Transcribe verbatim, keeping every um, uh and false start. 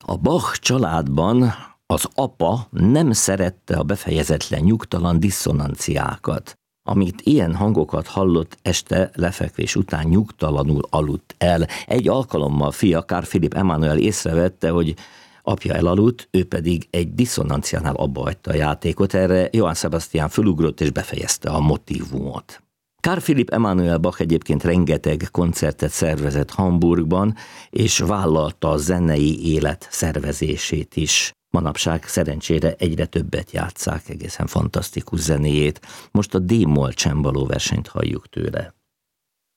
A Bach családban az apa nem szerette a befejezetlen nyugtalan disszonanciákat. Amit ilyen hangokat hallott, este lefekvés után nyugtalanul aludt el. Egy alkalommal fia, Carl Philipp Emanuel észrevette, hogy apja elaludt, ő pedig egy disszonanciánál abba hagyta a játékot. Erre Johann Sebastian fölugrott és befejezte a motívumot. Carl Philipp Emanuel Bach egyébként rengeteg koncertet szervezett Hamburgban, és vállalta a zenei élet szervezését is. Manapság szerencsére egyre többet játsszák egészen fantasztikus zenéjét. Most a D-moll csembaló versenyt halljuk tőle.